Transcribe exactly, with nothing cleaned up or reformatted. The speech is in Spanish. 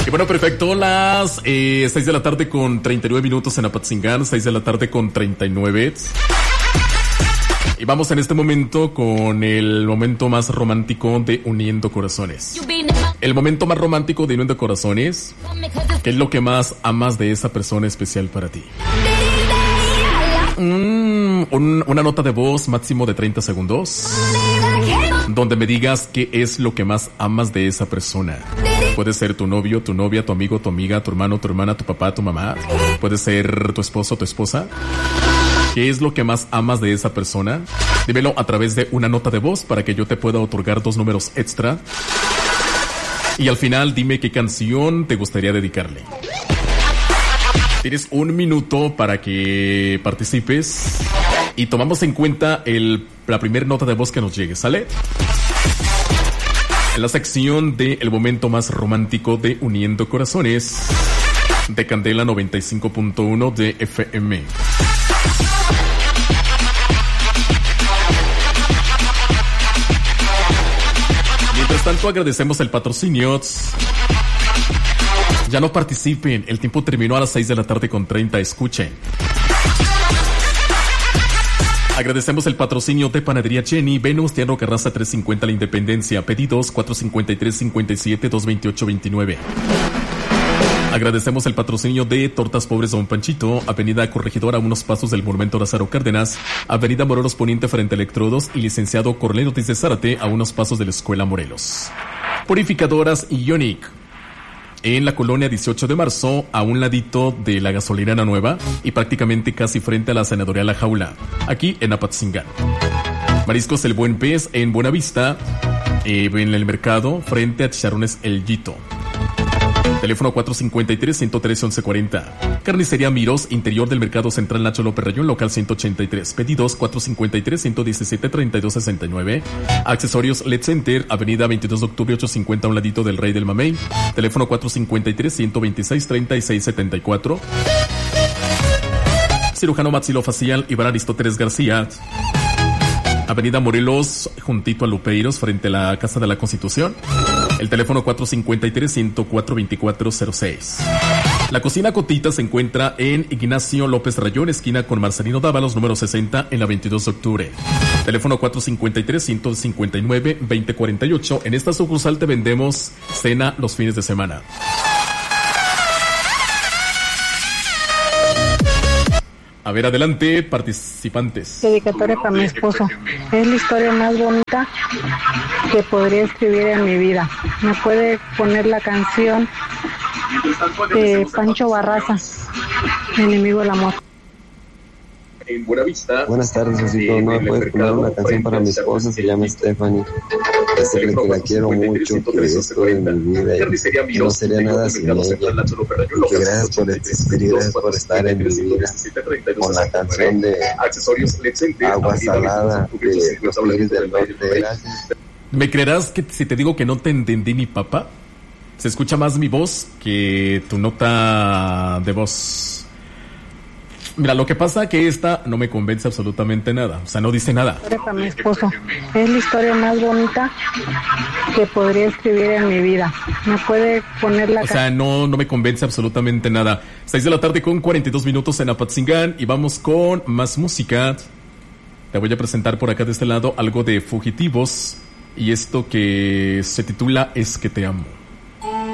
Y bueno, perfecto, las eh, seis de la tarde con treinta y nueve minutos en Apatzingán, seis de la tarde con treinta y nueve. Y vamos en este momento con el momento más romántico de Uniendo Corazones. El momento más romántico de Uniendo Corazones. ¿Qué es lo que más amas de esa persona especial para ti? Mm, un, una nota de voz máximo de treinta segundos, donde me digas qué es lo que más amas de esa persona. Puede ser tu novio, tu novia, tu amigo, tu amiga, tu hermano, tu hermana, tu papá, tu mamá. Puede ser tu esposo, tu esposa. ¿Qué es lo que más amas de esa persona? Dímelo a través de una nota de voz para que yo te pueda otorgar dos números extra. Y al final dime qué canción te gustaría dedicarle. Tienes un minuto para que participes y tomamos en cuenta el, la primera nota de voz que nos llegue, ¿sale? En la sección de el momento más romántico de Uniendo Corazones de Candela noventa y cinco punto uno de F M. Mientras tanto, agradecemos el patrocinio. Ya no participen, el tiempo terminó a las seis de la tarde con treinta, escuchen. Agradecemos el patrocinio de Panadería Jenny, Venus, Tianro Carranza trescientos cincuenta La Independencia, pedidos cuatro cinco tres, cinco siete, dos dos ocho dos nueve. Agradecemos el patrocinio de Tortas Pobres Don Panchito, Avenida Corregidora a unos pasos del Monumento Lázaro Cárdenas, Avenida Morelos Poniente frente a Electrodos y Licenciado Cornelio Ortiz de Zárate a unos pasos de la Escuela Morelos. Purificadoras Ionic, en la colonia dieciocho de marzo, a un ladito de la gasolinera nueva y prácticamente casi frente a la senaduría La Jaula, aquí en Apatzingán. Mariscos El Buen Pez en Buenavista, eh, en el mercado, frente a Chicharrones El Yito. Teléfono cuatro cinco tres, uno tres, once cuarenta. Carnicería Miros, interior del Mercado Central Nacho López Rayón, local ciento ochenta y tres. Pedidos cuatro cinco tres, uno diecisiete, treinta y dos sesenta y nueve. Accesorios L E D Center, avenida veintidós de octubre ochocientos cincuenta, a un ladito del Rey del Mamey. Teléfono cuatro cinco tres, uno veintiséis, treinta y seis setenta y cuatro. Cirujano maxilofacial Iván Aristóteles García, avenida Morelos, juntito a Lupeiros, frente a la Casa de la Constitución. El teléfono cuatro cinco tres, uno cuatro, veinticuatro cero seis. La Cocina Cotita se encuentra en Ignacio López Rayón, esquina con Marcelino Dávalos, número sesenta, en la veintidós de octubre. Teléfono cuatro cinco tres, ciento cincuenta y nueve, veinte cuarenta y ocho. En esta sucursal te vendemos cena los fines de semana. A ver, adelante, participantes. Dedicatoria para mi esposo. Es la historia más bonita que podría escribir en mi vida. Me puede poner la canción de Pancho Barraza, Enemigo del Amor. En Buenavista. Buenas tardes, Osito. No puedes poner una canción para mi esposa, se llama Stephanie. Decirle que la quiero mucho, que es todo en mi vida y no sería nada sin ella. Y que gracias por existir, gracias por estar en mi vida. Con la canción de Agua Salada de Los Tigres del Norte. Gracias. ¿Me creerás que si te digo que no te entendí ni papá? Se escucha más mi voz que tu nota de voz. Mira, lo que pasa es que esta no me convence absolutamente nada. O sea, no dice nada. Para mi esposo. Es la historia más bonita que podría escribir en mi vida. Me puede poner la... O sea, no, no me convence absolutamente nada. seis de la tarde con cuarenta y dos minutos en Apatzingán. Y vamos con más música. Te voy a presentar por acá de este lado algo de Fugitivos. Y esto que se titula Es que te amo.